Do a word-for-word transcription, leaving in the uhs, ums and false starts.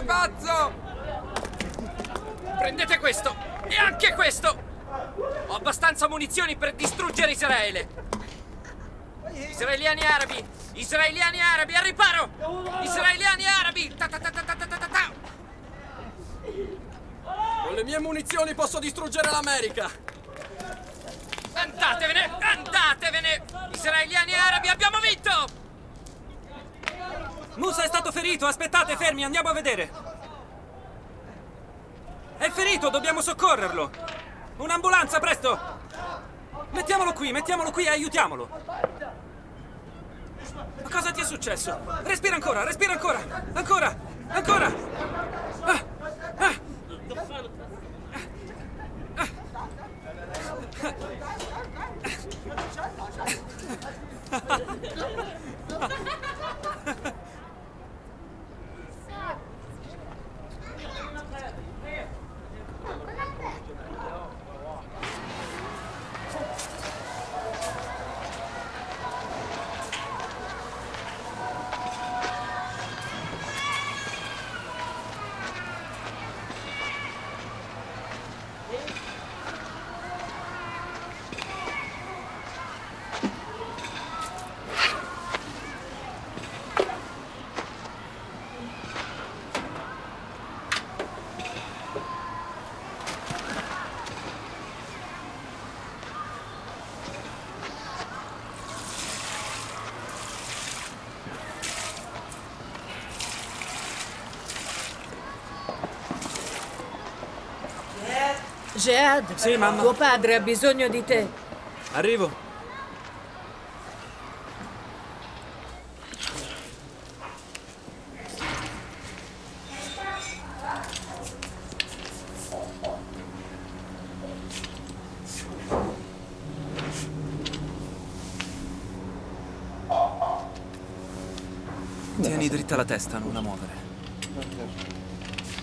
pazzo! Prendete questo! E anche questo! Ho abbastanza munizioni per distruggere Israele! Israeliani arabi! Israeliani arabi, al riparo! Israeliani arabi! Ta ta ta ta ta ta ta ta! Con le mie munizioni posso distruggere l'America! Andatevene! Andatevene! Israeliani arabi, abbiamo vinto! Musa è stato ferito! Aspettate, fermi, andiamo a vedere! È ferito, dobbiamo soccorrerlo! Un'ambulanza, presto! Mettiamolo qui, mettiamolo qui e aiutiamolo! Ma cosa ti è successo? Respira ancora, respira ancora! Ancora! Ancora! Ah, ah. Jihad, Sì, mamma. tuo padre ha bisogno di te. Arrivo. Tieni dritta la testa, non la muovere.